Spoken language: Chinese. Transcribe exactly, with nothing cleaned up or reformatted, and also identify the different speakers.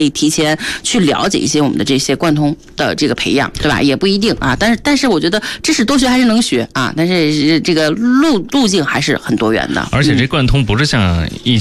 Speaker 1: 可以提前去了解一些我们的这些贯通的这个培养，对吧？也不一定啊，但是但是我觉得知识多学还是能学啊，但是这个路路径还是很多元的。
Speaker 2: 而且这贯通不是像一